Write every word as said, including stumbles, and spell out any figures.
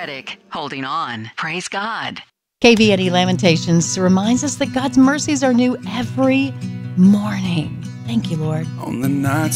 pathetic, holding on. Praise God. K V N E Lamentations reminds us that God's mercies are new every morning. Thank you, Lord. On the nights